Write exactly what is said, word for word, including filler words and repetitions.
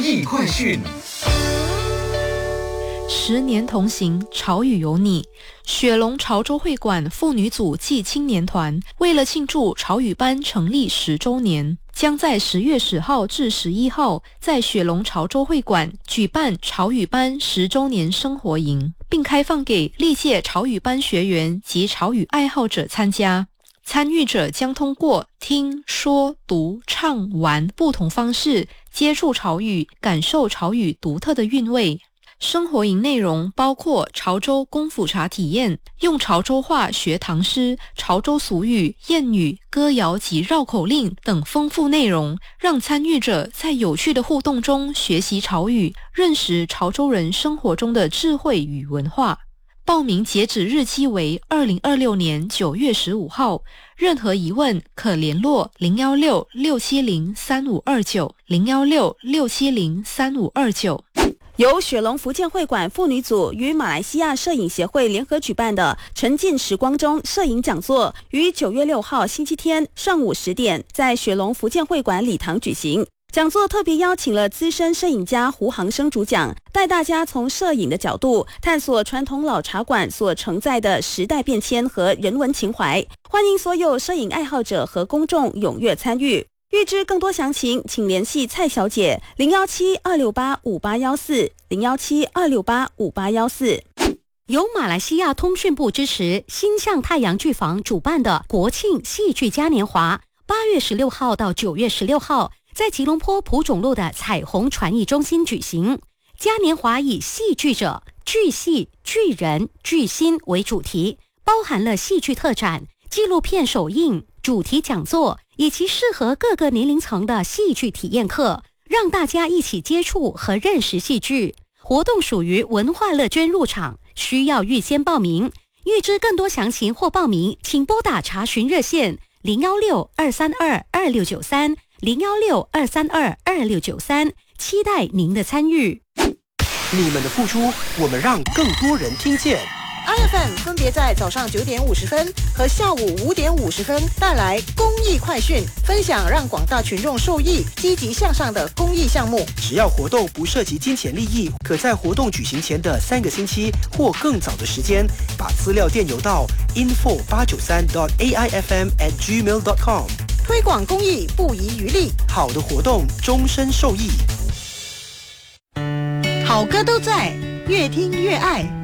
艺快讯。 十年同行，潮语有你。雪隆潮州会馆妇女组暨青年团为了庆祝潮语班成立十周年，将在十月十号至十一号在雪隆潮州会馆举办潮语班十周年生活营，并开放给历届潮语班学员及潮语爱好者参加。参与者将通过听、说、读、唱、玩不同方式接触潮语，感受潮语独特的韵味。生活营内容包括潮州功夫茶体验，用潮州话学唐诗、潮州俗语、谚语、歌谣及绕口令等丰富内容，让参与者在有趣的互动中学习潮语，认识潮州人生活中的智慧与文化。报名截止日期为二零二六年九月十五号，任何疑问可联络零一六六七零三五二九 零一六六七零三五二九。 由雪隆福建会馆妇女组与马来西亚摄影协会联合举办的沉浸时光中摄影讲座，于九月六号星期天上午十点在雪隆福建会馆礼堂举行。讲座特别邀请了资深摄影家胡航生主讲，带大家从摄影的角度探索传统老茶馆所承载的时代变迁和人文情怀，欢迎所有摄影爱好者和公众踊跃参与。预知更多详情，请联系蔡小姐零一七二六八五八一四 零一七二六八五八一四。 由马来西亚通讯部支持，星象太阳剧坊主办的国庆戏剧嘉年华，八月十六号到九月十六号在吉隆坡蒲种路的彩虹传艺中心举行。嘉年华以戏剧者、剧戏、剧人、剧心为主题，包含了戏剧特展、纪录片首映、主题讲座以及适合各个年龄层的戏剧体验课，让大家一起接触和认识戏剧。活动属于文化乐捐入场，需要预先报名。预知更多详情或报名，请拨打查询热线零一六二三二二六九三 零一六二三二二六九三，期待您的参与。 你们的付出，我们让更多人听见。 I F M 分别在早上九点五十分和下午五点五十分带来公益快讯，分享让广大群众受益、积极向上的公益项目。 只要活动不涉及金钱利益，可在活动举行前的三个星期或更早的时间，把资料电邮到 info 八九三 dot a i f m at gmail dot com。 推广公益不遗余力， 好的活动终身受益。 好歌都在，越听越爱。